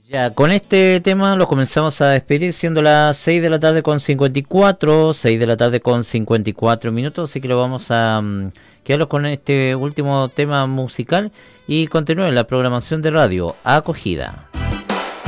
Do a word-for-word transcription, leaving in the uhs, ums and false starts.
Ya, con este tema lo comenzamos a despedir, siendo las seis de la tarde con cincuenta y cuatro, seis de la tarde con cincuenta y cuatro minutos, así que lo vamos a um, quedarnos con este último tema musical y continuar la programación de radio Acogida.